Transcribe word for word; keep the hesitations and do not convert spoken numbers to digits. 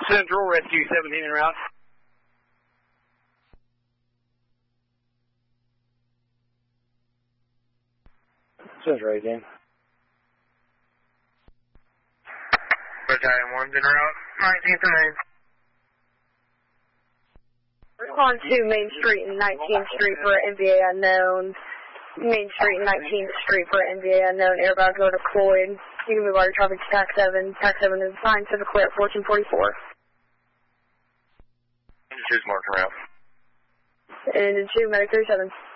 Central, Rescue seventeen en route. Central eighteen. Battalion one's en route, nineteenth and main. Respond to Main Street and nineteenth Street for N V A unknown. Main Street and nineteenth Street for N V A unknown. Airbags are deployed. You can move all your traffic to TAC seven. TAC seven is assigned to the clear at fourteen forty-four. Engine two's marked en route. Engine two, Medic thirty-seven.